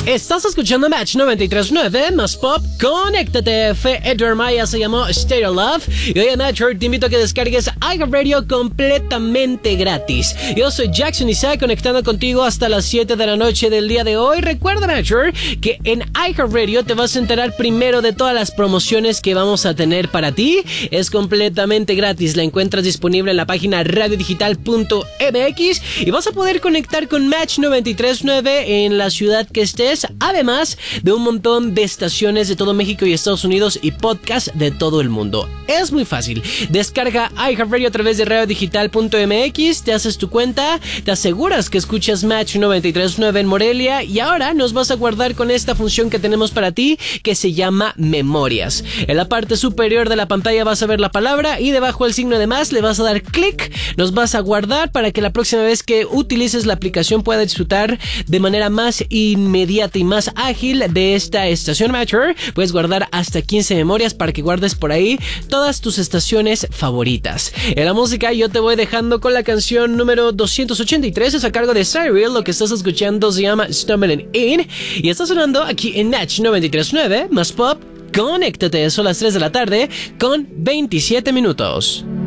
Estás escuchando Match 93.9 más Pop. Conéctate. Edward Maya se llamó State of Love. Y hoy en Match te invito a que descargues iHeartRadio completamente gratis. Yo soy Jackson Isaac, conectando contigo hasta las 7 de la noche del día de hoy. Recuerda, Matcher, que en iHeartRadio te vas a enterar primero de todas las promociones que vamos a tener para ti. Es completamente gratis. La encuentras disponible en la página radiodigital.mx y vas a poder conectar con Match 93.9 en la ciudad que estés, además de un montón de estaciones de todo México y Estados Unidos y podcasts de todo el mundo. Es muy fácil. Descarga iHeartRadio a través de radiodigital.mx, te haces tu cuenta, te aseguras que escuchas Match 93.9 en Morelia y ahora nos vas a guardar con esta función que tenemos para ti que se llama Memorias. En la parte superior de la pantalla vas a ver la palabra y debajo el signo de más le vas a dar clic, nos vas a guardar para que la próxima vez que utilices la aplicación pueda disfrutar de manera más inmediata y más ágil de esta estación Matcher. Puedes guardar hasta 15 memorias para que guardes por ahí todas tus estaciones favoritas. En la música yo te voy dejando con la canción número 283, es a cargo de Cyril. Lo que estás escuchando se llama Stumbling In y está sonando aquí en Match 93.9 más Pop. Conéctate, son las 3 de la tarde con 27 minutos.